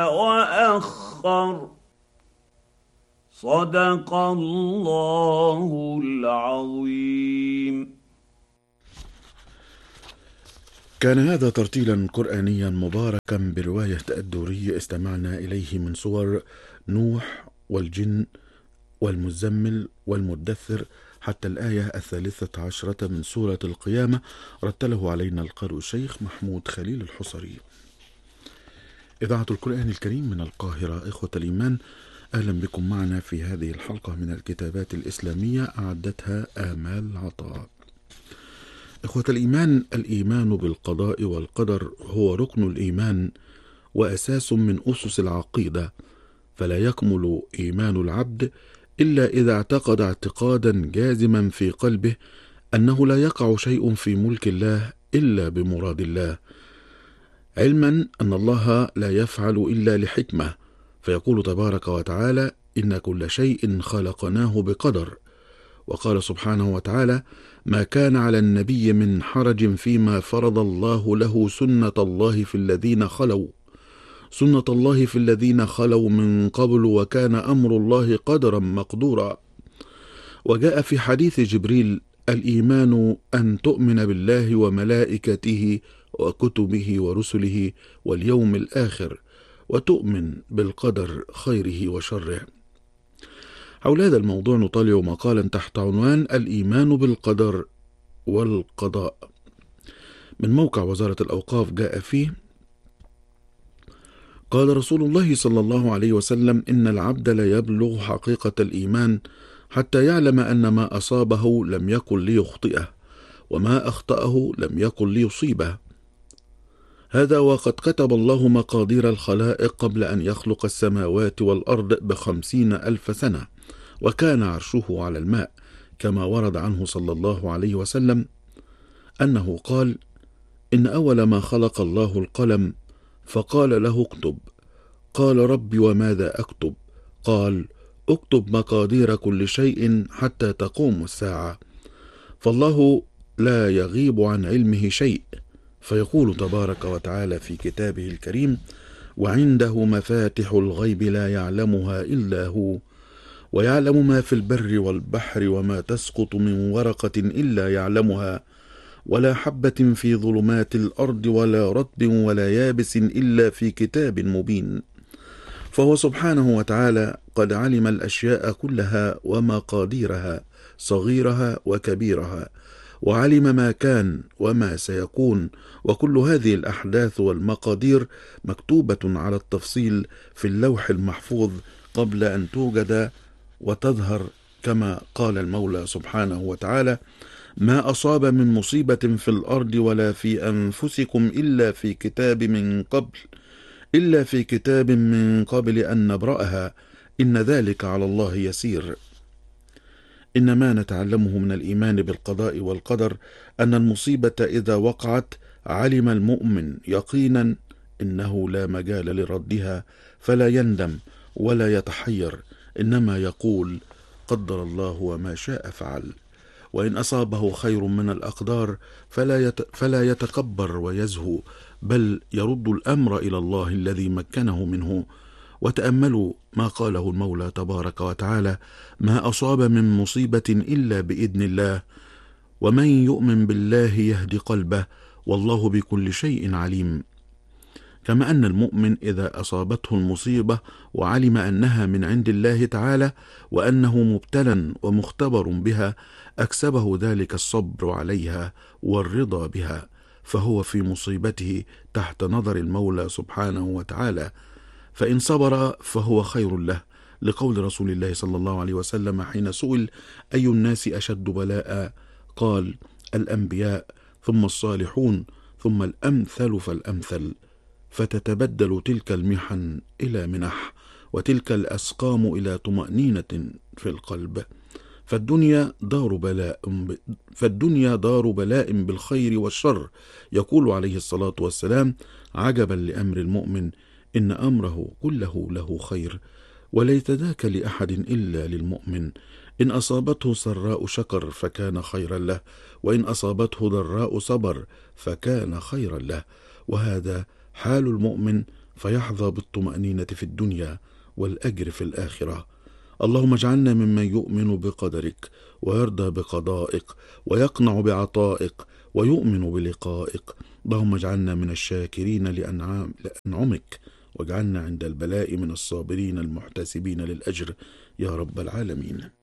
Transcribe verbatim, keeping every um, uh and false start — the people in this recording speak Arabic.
وأخر. صدق الله العظيم. كان هذا ترتيلا قرآنيا مباركا برواية الدوري استمعنا إليه من سور نوح والجن والمزمل والمدثر حتى الآية الثالثة عشرة من سورة القيامة، رتله علينا القارئ الشيخ محمود خليل الحصري. إذاعة القرآن الكريم من القاهرة. إخوة الإيمان، أهلا بكم معنا في هذه الحلقة من الكتابات الإسلامية أعدتها آمال عطاء. إخوة الإيمان، الإيمان بالقضاء والقدر هو ركن الإيمان وأساس من أسس العقيدة، فلا يكمل إيمان العبد إلا إذا اعتقد اعتقادا جازما في قلبه أنه لا يقع شيء في ملك الله إلا بمراد الله، علما أن الله لا يفعل إلا لحكمة، فيقول تبارك وتعالى: إن كل شيء خلقناه بقدر. وقال سبحانه وتعالى: ما كان على النبي من حرج فيما فرض الله له، سنة الله في الذين خلوا سنة الله في الذين خلوا من قبل، وكان أمر الله قدرا مقدورا. وجاء في حديث جبريل: الإيمان أن تؤمن بالله وملائكته وكتبه ورسله واليوم الآخر، وتؤمن بالقدر خيره وشره. حول هذا الموضوع نطالع مقالا تحت عنوان الإيمان بالقدر والقضاء من موقع وزارة الأوقاف. جاء فيه: قال رسول الله صلى الله عليه وسلم: إن العبد لا يبلغ حقيقة الإيمان حتى يعلم أن ما أصابه لم يكن ليخطئه، وما أخطأه لم يكن ليصيبه. هذا وقد كتب الله مقادير الخلائق قبل أن يخلق السماوات والأرض بخمسين ألف سنة، وكان عرشه على الماء، كما ورد عنه صلى الله عليه وسلم أنه قال: إن أول ما خلق الله القلم، فقال له: اكتب. قال: رب وماذا أكتب؟ قال: اكتب مقادير كل شيء حتى تقوم الساعة. فالله لا يغيب عن علمه شيء، فيقول تبارك وتعالى في كتابه الكريم: وعنده مفاتح الغيب لا يعلمها إلا هو، ويعلم ما في البر والبحر، وما تسقط من ورقة إلا يعلمها، ولا حبة في ظلمات الأرض ولا رطب ولا يابس إلا في كتاب مبين. فهو سبحانه وتعالى قد علم الأشياء كلها ومقاديرها، صغيرها وكبيرها، وعلم ما كان وما سيكون، وكل هذه الأحداث والمقادير مكتوبة على التفصيل في اللوح المحفوظ قبل أن توجد وتظهر، كما قال المولى سبحانه وتعالى: ما أصاب من مصيبة في الأرض ولا في أنفسكم إلا في كتاب من قبل إلا في كتاب من قبل أن نبرأها، إن ذلك على الله يسير. إن ما نتعلمه من الإيمان بالقضاء والقدر أن المصيبة إذا وقعت علم المؤمن يقينا إنه لا مجال لردها، فلا يندم ولا يتحير، إنما يقول: قدر الله وما شاء فعل. وإن أصابه خير من الأقدار فلا, يت... فلا يتكبر ويزهو، بل يرد الأمر إلى الله الذي مكنه منه. وتأملوا ما قاله المولى تبارك وتعالى: ما أصاب من مصيبة إلا بإذن الله، ومن يؤمن بالله يهدي قلبه، والله بكل شيء عليم. كما أن المؤمن إذا أصابته المصيبة وعلم أنها من عند الله تعالى وأنه مبتلى ومختبر بها، أكسبه ذلك الصبر عليها والرضا بها، فهو في مصيبته تحت نظر المولى سبحانه وتعالى، فإن صبر فهو خير له، لقول رسول الله صلى الله عليه وسلم حين سئل: أي الناس أشد بلاء؟ قال: الأنبياء، ثم الصالحون، ثم الأمثل فالأمثل. فتتبدل تلك المحن إلى منح، وتلك الأسقام إلى طمأنينة في القلب. فالدنيا دار بلاء فالدنيا دار بلاء بالخير والشر. يقول عليه الصلاة والسلام: عجبا لأمر المؤمن، إن أمره كله له خير، وليت ذاك لأحد إلا للمؤمن. إن أصابته سراء شكر فكان خيرا له، وإن أصابته ضراء صبر فكان خيرا له. وهذا حال المؤمن فيحظى بالطمأنينة في الدنيا والأجر في الآخرة. اللهم اجعلنا ممن يؤمن بقدرك ويرضى بقضائك ويقنع بعطائك ويؤمن بلقائك. اللهم اجعلنا من الشاكرين لأنعام لأنعمك، واجعلنا عند البلاء من الصابرين المحتسبين للأجر يا رب العالمين.